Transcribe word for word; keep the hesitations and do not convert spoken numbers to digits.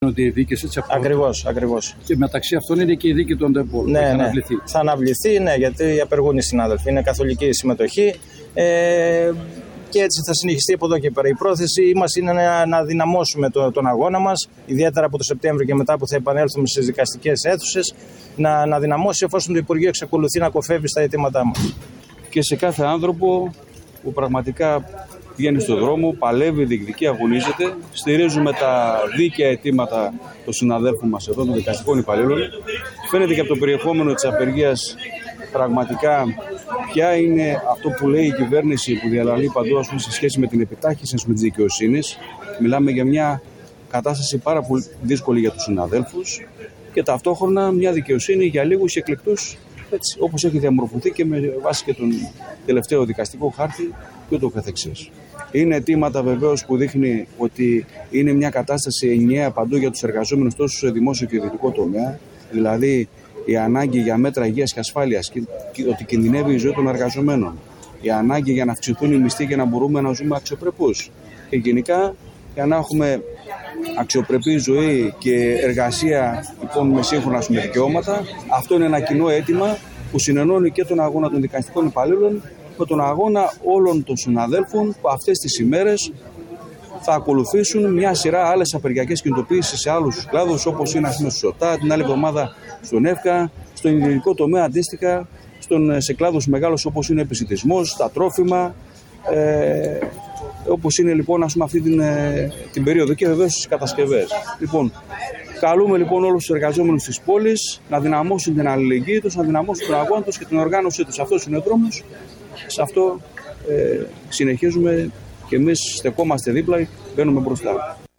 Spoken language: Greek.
Ότι η δίκη έτσι από Ακριβώς, ακριβώς. Και μεταξύ αυτών είναι και η δίκη των ΤΕΠΟ. Ναι, θα ναι. αναβληθεί. Θα αναβληθεί, ναι, γιατί απεργούν οι συνάδελφοι. Είναι καθολική η συμμετοχή. Ε, και έτσι θα συνεχιστεί από εδώ και πέρα. Η πρόθεση μας είναι να, να δυναμώσουμε το, τον αγώνα μας, ιδιαίτερα από το Σεπτέμβριο και μετά που θα επανέλθουμε στις δικαστικές αίθουσες, να, να δυναμώσει εφόσον το Υπουργείο εξακολουθεί να κοφεύει στα αιτήματά μας. Και σε κάθε άνθρωπο που πραγματικά βγαίνει στον δρόμο, παλεύει, διεκδικεί, αγωνίζεται. Στηρίζουμε τα δίκαια αιτήματα των συναδέλφων μας εδώ, των δικαστικών υπαλλήλων. Φαίνεται και από το περιεχόμενο της απεργίας πραγματικά ποια είναι αυτό που λέει η κυβέρνηση που διαλαλεί παντού, ας πούμε, σε σχέση με την επιτάχυνση με τις δικαιοσύνης. Μιλάμε για μια κατάσταση πάρα πολύ δύσκολη για τους συναδέλφους και ταυτόχρονα μια δικαιοσύνη για λίγους εκλεκτούς, έτσι, όπως έχει διαμορφωθεί και με βάση και τον τελευταίο δικαστικό χάρτη και ούτω καθεξής. Είναι αιτήματα βεβαίως που δείχνει ότι είναι μια κατάσταση ενιαία παντού για τους εργαζόμενους τόσο σε δημόσιο και ιδιωτικό τομέα, δηλαδή η ανάγκη για μέτρα υγείας και ασφάλειας και ότι κινδυνεύει η ζωή των εργαζομένων, η ανάγκη για να αυξηθούν οι μισθοί και να μπορούμε να ζούμε αξιοπρεπούς και γενικά για να έχουμε αξιοπρεπή ζωή και εργασία λοιπόν, με σύγχρονα με δικαιώματα. Αυτό είναι ένα κοινό αίτημα που συνενώνει και τον αγώνα των δικαστικών υπαλλήλων με τον αγώνα όλων των συναδέλφων που αυτές τις ημέρες θα ακολουθήσουν μια σειρά άλλες απεργιακές κινητοποιήσεις σε άλλους κλάδους, όπως είναι ας πούμε στο ΣΟΤΑ, την άλλη εβδομάδα στον ΕΦΚΑ, στον ιδιωτικό τομέα αντίστοιχα, στον, σε κλάδους μεγάλους όπως είναι ο επισιτισμός, τα τρόφιμα, ε, όπως είναι λοιπόν ας πούμε, αυτή την, ε, την περίοδο και βεβαίως στις κατασκευές. Λοιπόν, καλούμε λοιπόν όλους τους εργαζόμενους της πόλης να δυναμώσουν την αλληλεγγύη τους, να δυναμώσουν τον αγώνα τους και την οργάνωσή τους. Αυτός είναι ο δρόμος. Σε αυτό ε, συνεχίζουμε και εμείς στεκόμαστε δίπλα, μπαίνουμε μπροστά.